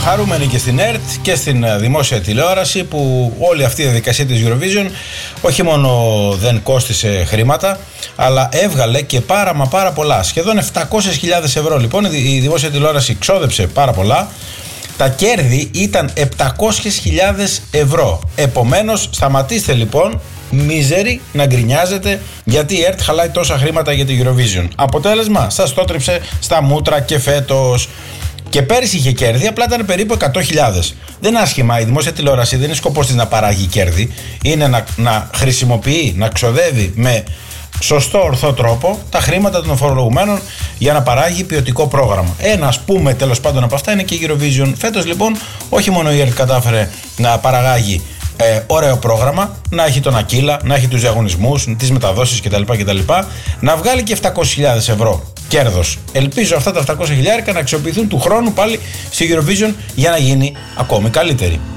χαρούμενοι και στην ΕΡΤ και στην δημόσια τηλεόραση που όλη αυτή η διαδικασία της Eurovision όχι μόνο δεν κόστισε χρήματα, αλλά έβγαλε και πάρα πολλά. Σχεδόν 700.000 ευρώ λοιπόν η δημόσια τηλεόραση ξόδεψε πάρα πολλά. Τα κέρδη ήταν 700.000 ευρώ. Επομένως, σταματήστε λοιπόν μίζεροι να γκρινιάζετε γιατί η ΕΡΤ χαλάει τόσα χρήματα για την Eurovision. Αποτέλεσμα, σας το τρίψε στα μούτρα και φέτος. Και πέρυσι είχε κέρδη, απλά ήταν περίπου 100.000. Δεν είναι άσχημα, η δημόσια τηλεόραση δεν είναι σκοπός της να παράγει κέρδη. Είναι να χρησιμοποιεί, να ξοδεύει με σωστό ορθό τρόπο τα χρήματα των φορολογουμένων για να παράγει ποιοτικό πρόγραμμα. Ένα ας πούμε τέλος πάντων από αυτά είναι και η Eurovision. Φέτος λοιπόν όχι μόνο η ΕΡΤ κατάφερε να παραγάγει ωραίο πρόγραμμα, να έχει τον Ακύλα, να έχει τους διαγωνισμούς, τις μεταδόσεις κτλ. Να βγάλει και 700.000 ευρώ κέρδος. Ελπίζω αυτά τα 700.000 να αξιοποιηθούν του χρόνου πάλι στη Eurovision για να γίνει ακόμη καλύτερη.